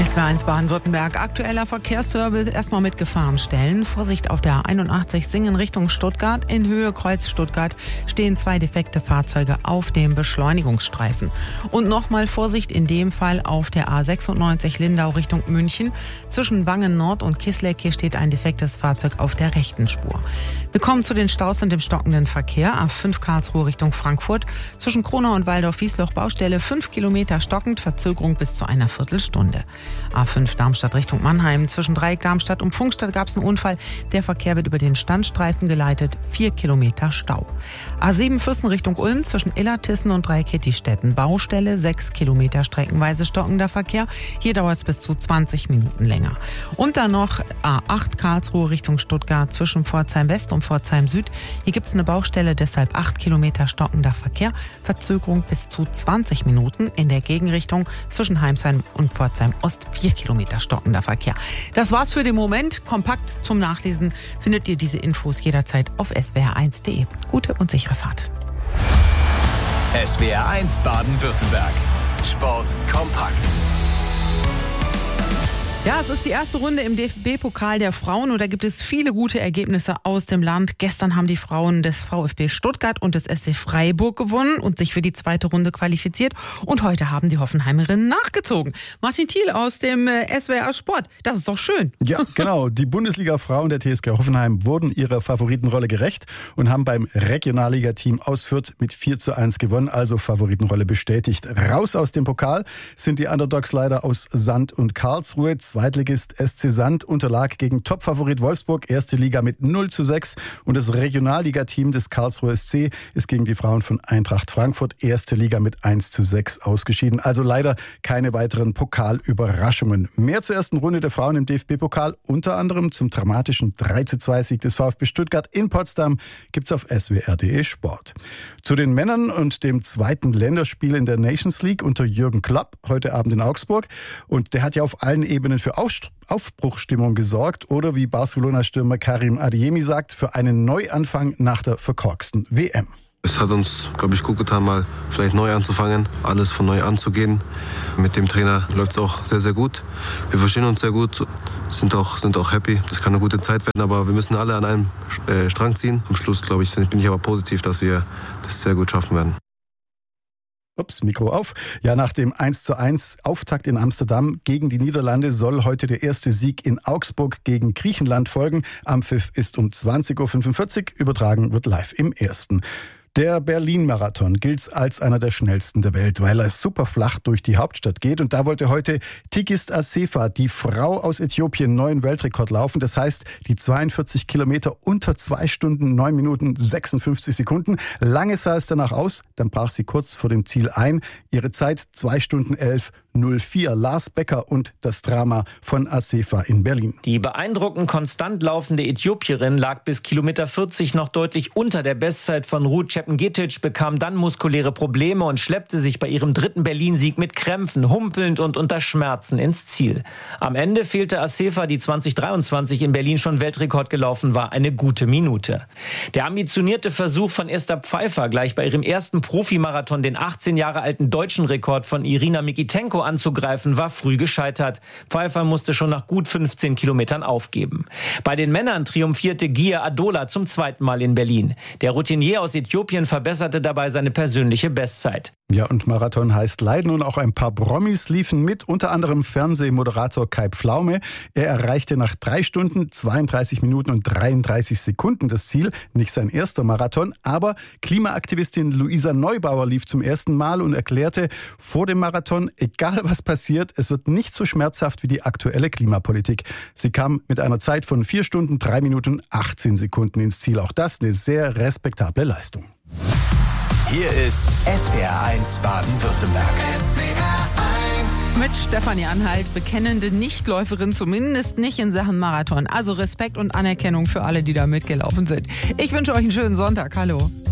SWR1 Baden-Württemberg, aktueller Verkehrsservice, erstmal mit Gefahrenstellen. Vorsicht auf der A81 Singen Richtung Stuttgart. In Höhe Kreuz Stuttgart stehen 2 defekte Fahrzeuge auf dem Beschleunigungsstreifen. Und nochmal Vorsicht in dem Fall auf der A96 Lindau Richtung München. Zwischen Wangen Nord und Kisleck, hier steht ein defektes Fahrzeug auf der rechten Spur. Wir kommen zu den Staus und dem stockenden Verkehr. A5 Karlsruhe Richtung Frankfurt. Zwischen Kronau und Waldorf-Wiesloch Baustelle 5 Kilometer stockend, Verzögerung bis zu einer Viertelstunde. A5 Darmstadt Richtung Mannheim. Zwischen Dreieck Darmstadt und Pfungstadt gab es einen Unfall. Der Verkehr wird über den Standstreifen geleitet. 4 Kilometer Stau. A7 Füssen Richtung Ulm. Zwischen Illertissen und Dreieck Hittistetten. Baustelle 6 Kilometer streckenweise stockender Verkehr. Hier dauert es bis zu 20 Minuten länger. Und dann noch A8 Karlsruhe Richtung Stuttgart. Zwischen Pforzheim West und Pforzheim Süd. Hier gibt es eine Baustelle, deshalb 8 Kilometer stockender Verkehr. Verzögerung bis zu 20 Minuten. In der Gegenrichtung zwischen Heimsheim und Pforzheim Ost 4 Kilometer stockender Verkehr. Das war's für den Moment. Kompakt zum Nachlesen findet ihr diese Infos jederzeit auf swr1.de. Gute und sichere Fahrt. SWR1 Baden-Württemberg. Sport kompakt. Ja, es ist die erste Runde im DFB-Pokal der Frauen und da gibt es viele gute Ergebnisse aus dem Land. Gestern haben die Frauen des VfB Stuttgart und des SC Freiburg gewonnen und sich für die zweite Runde qualifiziert. Und heute haben die Hoffenheimerinnen nachgezogen. Martin Thiel aus dem SWR Sport, das ist doch schön. Ja, genau. Die Bundesliga-Frauen der TSG Hoffenheim wurden ihrer Favoritenrolle gerecht und haben beim Regionalliga-Team aus Fürth mit 4:1 gewonnen, also Favoritenrolle bestätigt. Raus aus dem Pokal sind die Underdogs leider aus Sand und Karlsruhe. Zweitligist SC Sand unterlag gegen Topfavorit Wolfsburg, erste Liga mit 0:6 und das Regionalligateam des Karlsruher SC ist gegen die Frauen von Eintracht Frankfurt, erste Liga mit 1:6 ausgeschieden. Also leider keine weiteren Pokalüberraschungen. Mehr zur ersten Runde der Frauen im DFB-Pokal, unter anderem zum dramatischen 3:2-Sieg des VfB Stuttgart in Potsdam, gibt's auf swr.de Sport. Zu den Männern und dem zweiten Länderspiel in der Nations League unter Jürgen Klopp, heute Abend in Augsburg. Und der hat ja auf allen Ebenen für Aufbruchsstimmung gesorgt oder wie Barcelona-Stürmer Karim Adeyemi sagt, für einen Neuanfang nach der verkorksten WM. Es hat uns, glaube ich, gut getan, mal vielleicht neu anzufangen, alles von neu anzugehen. Mit dem Trainer läuft es auch sehr, sehr gut. Wir verstehen uns sehr gut, sind auch happy. Das kann eine gute Zeit werden, aber wir müssen alle an einem Strang ziehen. Am Schluss, glaube ich, bin ich aber positiv, dass wir das sehr gut schaffen werden. Ups, Mikro auf. Ja, nach dem 1:1 Auftakt in Amsterdam gegen die Niederlande soll heute der erste Sieg in Augsburg gegen Griechenland folgen. Anpfiff ist um 20:45 Uhr, übertragen wird live im Ersten. Der Berlin-Marathon gilt als einer der schnellsten der Welt, weil er super flach durch die Hauptstadt geht. Und da wollte heute Tigist Assefa, die Frau aus Äthiopien, neuen Weltrekord laufen. Das heißt, die 42 Kilometer unter 2 Stunden, 9 Minuten, 56 Sekunden. Lange sah es danach aus, dann brach sie kurz vor dem Ziel ein. Ihre Zeit 2 Stunden 11:04. Lars Becker und das Drama von Assefa in Berlin. Die beeindruckend konstant laufende Äthiopierin lag bis Kilometer 40 noch deutlich unter der Bestzeit von Ruth Chepngetich, bekam dann muskuläre Probleme und schleppte sich bei ihrem dritten Berlin-Sieg mit Krämpfen, humpelnd und unter Schmerzen ins Ziel. Am Ende fehlte Assefa, die 2023 in Berlin schon Weltrekord gelaufen war, eine gute Minute. Der ambitionierte Versuch von Esther Pfeiffer, gleich bei ihrem ersten Profimarathon den 18 Jahre alten deutschen Rekord von Irina Mikitenko anzugreifen, war früh gescheitert. Pfeiffer musste schon nach gut 15 Kilometern aufgeben. Bei den Männern triumphierte Gia Adola zum zweiten Mal in Berlin. Der Routinier aus Äthiopien verbesserte dabei seine persönliche Bestzeit. Ja, und Marathon heißt Leiden und auch ein paar Promis liefen mit, unter anderem Fernsehmoderator Kai Pflaume. Er erreichte nach 3 Stunden, 32 Minuten und 33 Sekunden das Ziel. Nicht sein erster Marathon, aber Klimaaktivistin Luisa Neubauer lief zum ersten Mal und erklärte vor dem Marathon, egal was passiert, es wird nicht so schmerzhaft wie die aktuelle Klimapolitik. Sie kam mit einer Zeit von 4 Stunden, 3 Minuten, 18 Sekunden ins Ziel. Auch das eine sehr respektable Leistung. Hier ist SWR1 Baden-Württemberg. Mit Stefanie Anhalt, bekennende Nichtläuferin, zumindest nicht in Sachen Marathon. Also Respekt und Anerkennung für alle, die da mitgelaufen sind. Ich wünsche euch einen schönen Sonntag. Hallo.